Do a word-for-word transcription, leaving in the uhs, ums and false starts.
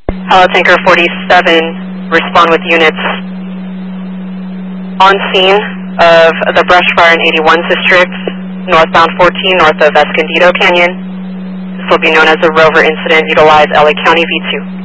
Hello, Tanker forty-seven, respond with units on scene of the brush fire in eighty-one District, northbound fourteen, north of Escondido Canyon. This will be known as a rover incident. Utilize L A County V two.